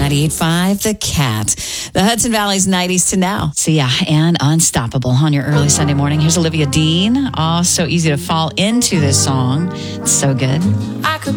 98.5 The Cat. The Hudson Valley's 90s to now. See ya. And Unstoppable on your early Sunday morning. Here's Olivia Dean. Oh, so easy to fall into this song. It's so good. I could